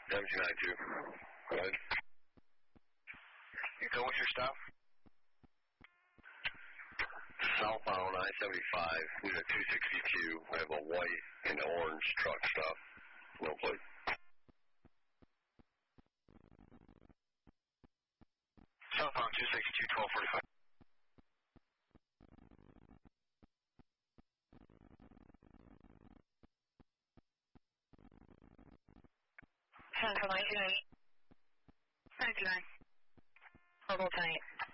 M292. Go ahead. Go with your stop. Southbound I-75, unit 262. I have a white and orange truck stop. No plate. Southbound 262, 1245. Central 99. 99. Hold tight.